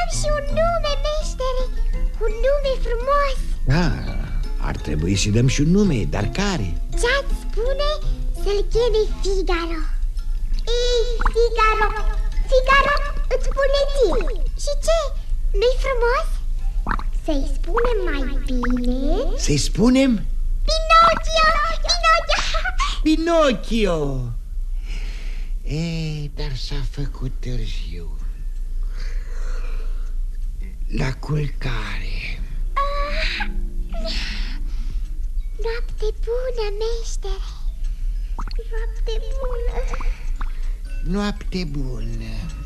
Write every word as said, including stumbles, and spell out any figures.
dăm și un nume, meștere. Un nume frumos. Da, ar trebui să dăm și un nume, dar care? Ce-ați spune să-l cheme Figaro? Ei, Figaro, Figaro, îți spune ție. Și ce? Nu-i frumos? Să-i spunem mai bine? Să-i spunem? Pinocchio, Pinocchio. Pinocchio. Ei, dar s-a făcut târziu. La culcare. Ah, noapte bună, meștere. Noapte bună. Noapte bună.